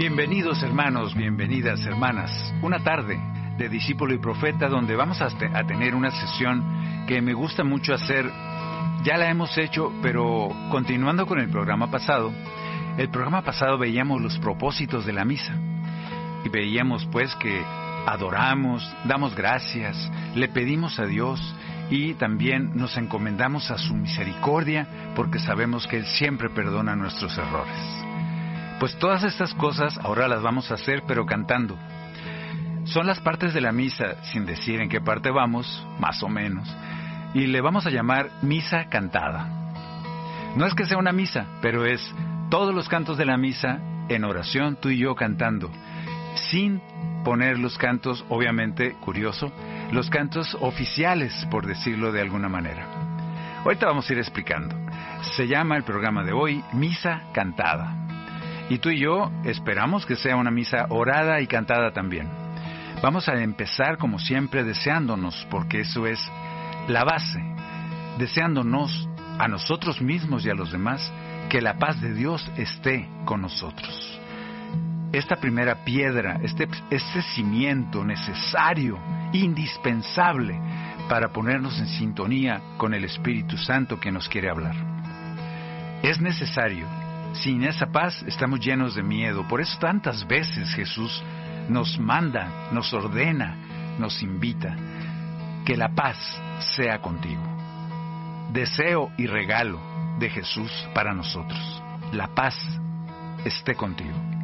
Bienvenidos hermanos, bienvenidas hermanas. Una tarde de Discípulo y Profeta donde vamos a tener una sesión que me gusta mucho hacer. Ya la hemos hecho, pero continuando con el programa pasado veíamos los propósitos de la misa. Y veíamos pues que adoramos, damos gracias, le pedimos a Dios y también nos encomendamos a su misericordia porque sabemos que Él siempre perdona nuestros errores. Pues todas estas cosas ahora las vamos a hacer, pero cantando. Son las partes de la misa, sin decir en qué parte vamos, más o menos, y le vamos a llamar misa cantada. No es que sea una misa, pero es todos los cantos de la misa en oración, tú y yo cantando, sin poner los cantos, obviamente, curioso, los cantos oficiales, por decirlo de alguna manera. Ahorita vamos a ir explicando. Se llama el programa de hoy Misa Cantada. Y tú y yo esperamos que sea una misa orada y cantada también. Vamos a empezar como siempre deseándonos, porque eso es la base, deseándonos a nosotros mismos y a los demás que la paz de Dios esté con nosotros. Esta primera piedra, este cimiento necesario, indispensable para ponernos en sintonía con el Espíritu Santo que nos quiere hablar. Es necesario. Sin esa paz estamos llenos de miedo. Por eso tantas veces Jesús nos manda, nos ordena, nos invita que la paz sea contigo. Deseo y regalo de Jesús para nosotros. La paz esté contigo.